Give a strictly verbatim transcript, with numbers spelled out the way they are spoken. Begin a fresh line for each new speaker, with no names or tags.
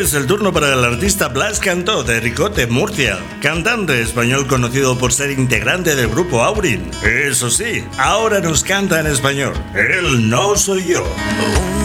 Es el turno para el artista Blas Cantó de Ricote, Murcia, cantante español conocido por ser integrante del grupo Aurin. Eso sí, ahora nos canta en español. Él no soy yo.